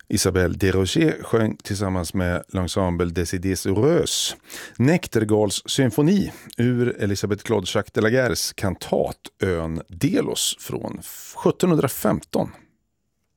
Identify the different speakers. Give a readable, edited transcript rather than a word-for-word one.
Speaker 1: Isabelle Desrochers sjöng tillsammans med l'ensemble des Idées Heureuses Näktergals symfoni ur Elisabeth Claude Jacques de la Guerres kantat Ön Delos från 1715.